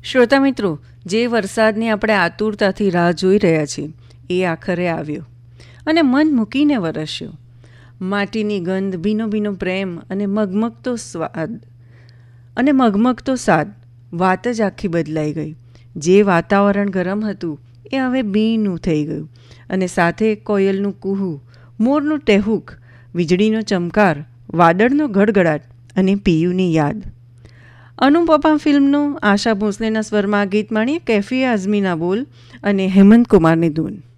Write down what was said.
શ્રોતા મિત્રો, જે વરસાદની આપણે આતુરતાથી રાહ જોઈ રહ્યા છીએ એ આખરે આવ્યો અને મન મૂકીને વરસ્યો. માટીની ગંધ, ભીનો ભીનો પ્રેમ અને મગમગતો સાદ, વાત જ આખી બદલાઈ ગઈ. જે વાતાવરણ ગરમ હતું એ હવે ભીનું થઈ ગયું અને સાથે કોયલનું કુહુ, મોરનું ટેહુક, વીજળીનો ચમકાર, વાદળનો ગડગડાટ અને પિયુની યાદ. અનુપમા ફિલ્મનું આશા ભોંસલેના સ્વરમાં ગીત માણીએ કેફી આઝમીના બોલ અને હેમંત કુમારની ધૂન.